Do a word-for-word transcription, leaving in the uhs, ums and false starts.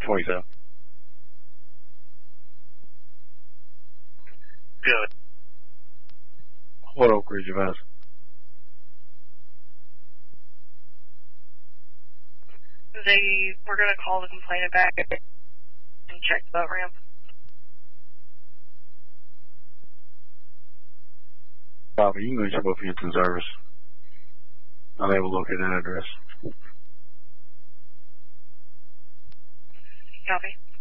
twenty-seven. Good. What Oak Ridge advise? They were going to call the complainant back and check the boat ramp. Copy. You can go check both Hinton service. I'll have a look at that address. Copy.